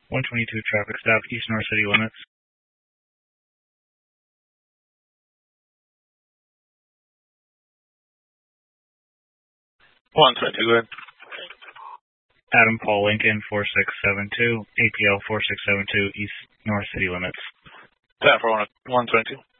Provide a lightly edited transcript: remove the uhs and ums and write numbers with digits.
122 traffic stop, East North City limits. 122, go ahead. Adam Paul Lincoln, 4672, APL 4672, East North City limits. 10 for 122.